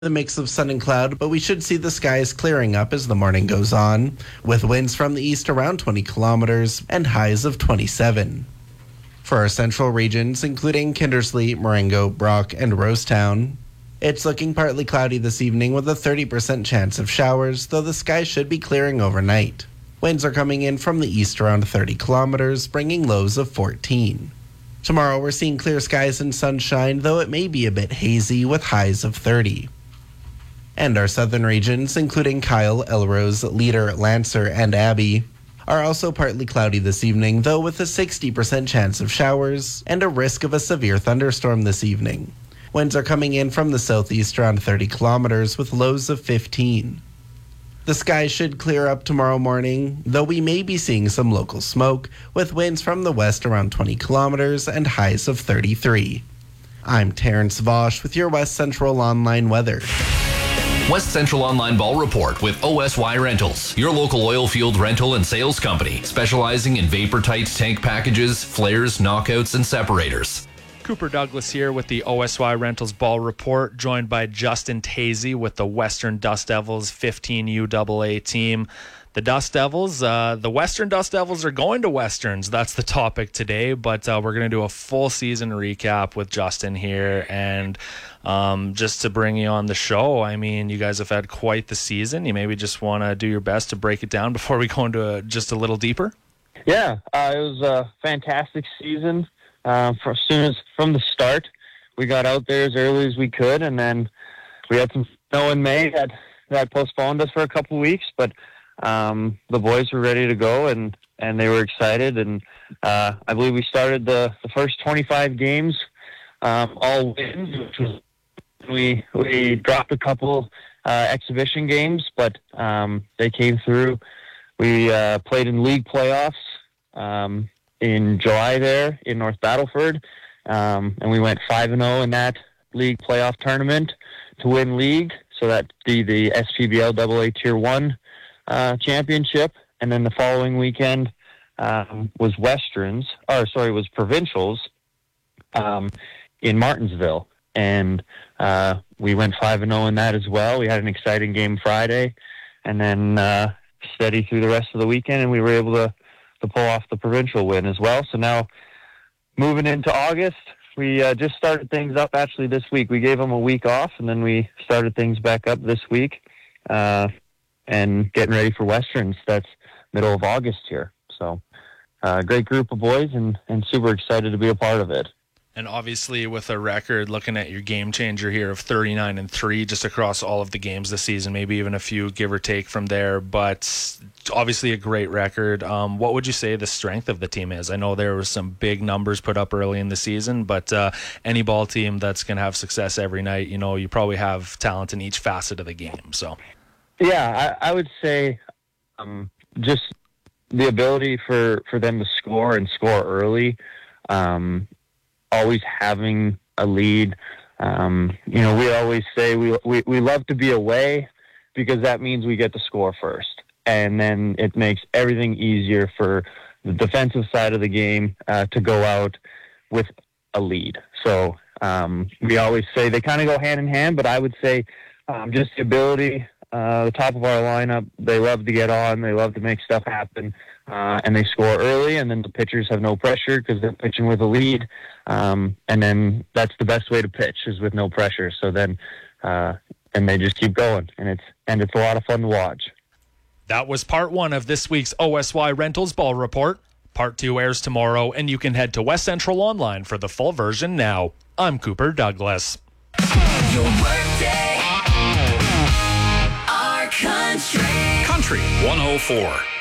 The mix of sun and cloud, but we should see the skies clearing up as the morning goes on, with winds from the east around 20 kilometers and highs of 27. For our central regions, including Kindersley, Marengo, Brock, and Rosetown, it's looking partly cloudy this evening with a 30% chance of showers, though the sky should be clearing overnight. Winds are coming in from the east around 30 kilometers, bringing lows of 14. Tomorrow we're seeing clear skies and sunshine, though it may be a bit hazy with highs of 30. And our southern regions, including Kyle, Elrose, Leader, Lancer, and Abbey, are also partly cloudy this evening, though with a 60% chance of showers and a risk of a severe thunderstorm this evening. Winds are coming in from the southeast around 30 kilometers with lows of 15. The sky should clear up tomorrow morning, though we may be seeing some local smoke, with winds from the west around 20 kilometers and highs of 33. I'm Terrence Vosch with your West Central Online weather. West Central Online Ball Report with OSY Rentals, your local oil field rental and sales company, specializing in vapor-tight tank packages, flares, knockouts, and separators. Cooper Douglas here with the OSY Rentals Ball Report, joined by Justin Tazy with the Western Dust Devils 15 UAA team. The Dust Devils, the Western Dust Devils are going to Westerns. That's the topic today, but we're going to do a full season recap with Justin here. And just to bring you on the show, I mean, you guys have had quite the season. You maybe just want to do your best to break it down before we go into just a little deeper? Yeah, it was a fantastic season. From the start, we got out there as early as we could, and then we had some snow in May that postponed us for a couple of weeks, but the boys were ready to go, and they were excited, and I believe we started the first 25 games all wins, which was we dropped a couple exhibition games, but they came through. We played in league playoffs in July there in North Battleford, and we went 5-0 in that league playoff tournament to win league, so that'd be the SPBL AA Tier 1 championship. And then the following weekend was provincials in Martinsville, and we went 5-0 in that as well. We had an exciting game Friday, and then steady through the rest of the weekend, and we were able to pull off the provincial win as well. So now moving into August, we just started things up actually this week. We gave them a week off, and then we started things back up this week and getting ready for Westerns. That's middle of August here. So great group of boys and super excited to be a part of it. And obviously with a record, looking at your game changer here of 39-3 just across all of the games this season, maybe even a few give or take from there, but obviously a great record. What would you say the strength of the team is? I know there were some big numbers put up early in the season, but any ball team that's going to have success every night, you know, you probably have talent in each facet of the game. So, yeah, I would say just the ability for them to score and score early, always having a lead. We always say we love to be away because that means we get to score first. And then it makes everything easier for the defensive side of the game to go out with a lead. So we always say they kind of go hand in hand, but I would say just the ability, the top of our lineup, they love to get on, they love to make stuff happen, and they score early, and then the pitchers have no pressure because they're pitching with a lead. And then that's the best way to pitch is with no pressure. So then, and they just keep going, and it's a lot of fun to watch. That was part one of this week's OSY Rentals Ball Report. Part two airs tomorrow, and you can head to West Central Online for the full version now. I'm Cooper Douglas. Your workday, our country. Country 104.